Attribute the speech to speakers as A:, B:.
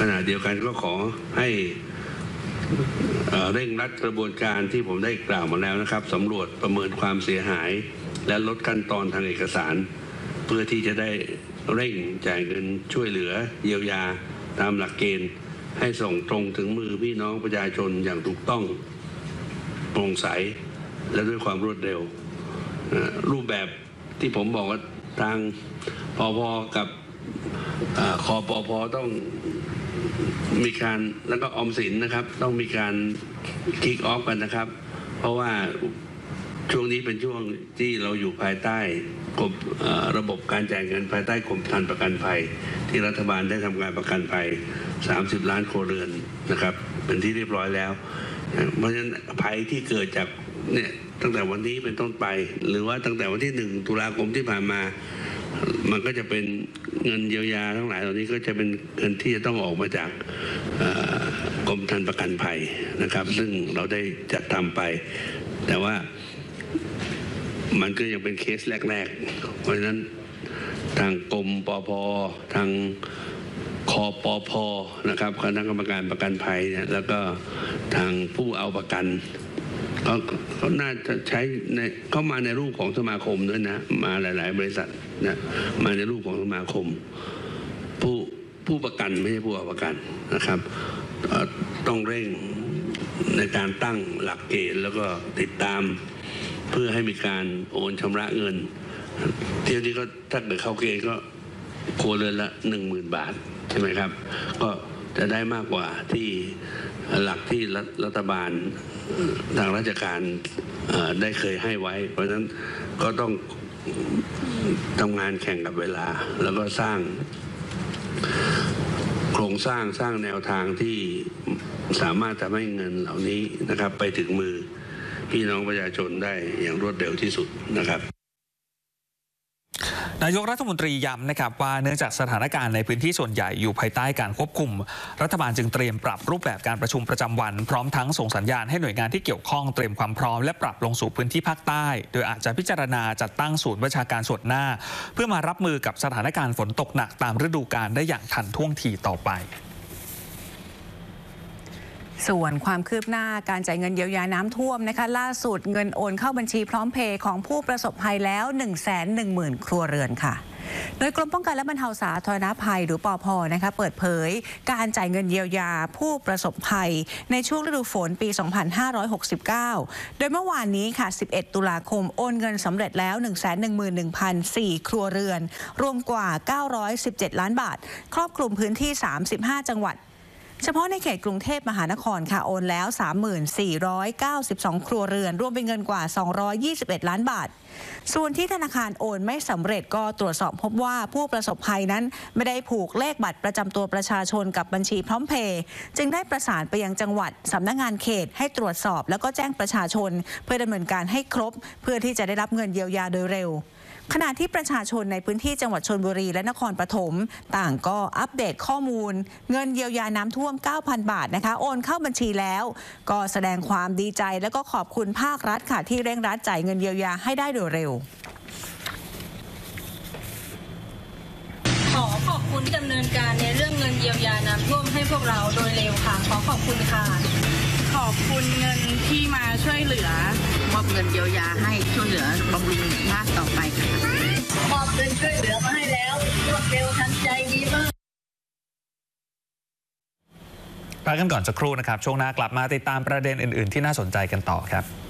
A: ณะเดียวกันก็ขอให้เร่งรัดกระบวนการที่ผมได้กล่าวมาแล้วนะครับสำรวจประเมินความเสียหายและลดขั้นตอนทางเอกสารเพื่อที่จะได้เร่งจ่ายเงินช่วยเหลือเยียวยาตามหลักเกณฑ์ให้ส่งตรงถึงมือพี่น้องประชาชนอย่างถูกต้องโปร่งใสและด้วยความรวดเร็วรูปแบบที่ผมบอกว่าทางพพกับคปพต้องมีการแล้วก็ออมสินนะครับต้องมีการคิกออฟกันนะครับเพราะว่าช่วงนี้เป็นช่วงที่เราอยู่ภายใต้ระบบการจ่ายเงินภายใต้กรมธรรม์ประกันภัยที่รัฐบาลได้ทำการประกันภัย30 ล้านครัวเรือนนะครับเป็นที่เรียบร้อยแล้วเพราะฉะนั้นภัยที่เกิดจากเนี่ยตั้งแต่วันนี้เป็นต้นไปหรือว่าตั้งแต่วันที่1 ตุลาคมที่ผ่านมามันก็จะเป็นเงินเยียวยาทั้งหลายเหล่านี้ก็จะเป็นเงินที่จะต้องออกมาจากกรมธรรม์ประกันภัยนะครับซึ่งเราได้จัดทำไปแต่ว่ามันก็ยังเป็นเคสแรกๆเพราะฉะนั้นทางกรมปภทางคปพนะครับคณะกรรมการประกันภัยเนี่ยแล้วก็ทางผู้เอาประกันเขาน่าจะใช้เข้ามาในรูปของสมาคมด้วยนะมาหลายๆบริษัทนะมาในรูปของสมาคมผู้ประกันไม่ใช่ผู้เอาประกันนะครับต้องเร่งในการตั้งหลักเกณฑ์แล้วก็ติดตามเพื่อให้มีการโอนชำระเงินเที่ยวนี้ก็ถ้าเกิดเข้าเกณฑ์ก็ครัวเรือนละ 10,000 บาทใช่ไหมครับก็จะได้มากกว่าที่หลักที่รัฐบาลทางราชการได้เคยให้ไว้เพราะฉะนั้นก็ต้องทำงานแข่งกับเวลาแล้วก็สร้างโครงสร้างแนวทางที่สามารถทำให้เงินเหล่านี้นะครับไปถึงมือพี่น้องประชาชนได้อย่างรวดเร็วที่สุดนะครับ
B: นายกรัฐมนตรีย้ำนะครับว่าเนื่องจากสถานการณ์ในพื้นที่ส่วนใหญ่อยู่ภายใต้การควบคุมรัฐบาลจึงเตรียมปรับรูปแบบการประชุมประจำวันพร้อมทั้งส่งสัญญาณให้หน่วยงานที่เกี่ยวข้องเตรียมความพร้อมและปรับลงสู่พื้นที่ภาคใต้โดยอาจจะพิจารณาจัดตั้งศูนย์ประชาการส่วนหน้าเพื่อมารับมือกับสถานการณ์ฝนตกหนักตามฤดูกาลได้อย่างทันท่วงทีต่อไป
C: ส่วนความคืบหน้าการจ่ายเงินเยียวยาน้ำท่วมนะคะล่าสุดเงินโอนเข้าบัญชีพร้อมเพย์ของผู้ประสบภัยแล้ว 110,000 ครัวเรือนค่ะโดยกรมป้องกันและบรรเทาสาธารณภัยหรือปภนะคะเปิดเผยการจ่ายเงินเยียวยาผู้ประสบภัยในช่วงฤดูฝนปี 2569 โดยเมื่อวานนี้ค่ะ 11 ตุลาคมโอนเงินสำเร็จแล้ว 111,004 ครัวเรือนรวมกว่า 917 ล้านบาทครอบคลุมพื้นที่ 35 จังหวัดเฉพาะในเขตกรุงเทพมหานครค่ะโอนแล้ว 3492 ครัวเรือนรวมเป็นเงินกว่า 221 ล้านบาทส่วนที่ธนาคารโอนไม่สำเร็จก็ตรวจสอบพบว่าผู้ประสบภัยนั้นไม่ได้ผูกเลขบัตรประจำตัวประชาชนกับบัญชีพร้อมเพย์จึงได้ประสานไปยังจังหวัดสำนักงานเขตให้ตรวจสอบแล้วก็แจ้งประชาชนเพื่อดำเนินการให้ครบเพื่อที่จะได้รับเงินเยียวยาโดยเร็วขณะที่ประชาชนในพื้นที่จังหวัดชลบุรีและนครปฐมต่างก็อัปเดตข้อมูลเงินเยียวยาน้ำท่วม 9,000 บาทนะคะโอนเข้าบัญชีแล้วก็แสดงความดีใจและก็ขอบคุณภาครัฐค่ะที่เร่งรัดจ่ายเงินเยียวยาให้ได้โดยเร็ว
D: ขอบคุณที่ดำเนินการในเรื่องเงินเยียวยาน้ำท่วมให้พวกเราโดยเร็วค่ะขอบคุณค่ะ
E: ขอบคุณเงินที่มาช่วยเหลือมอบเงินเยียวยาให้ช่วยเหลือบำรุงภาคต่อไปค่ะ
D: มอบเงินช่วยเหลือมาให้แล้วรวดเร็วทันใจดีมาก
B: พักกันก่อนสักครู่นะครับช่วงหน้ากลับมาติดตามประเด็นอื่นๆที่น่าสนใจกันต่อครับ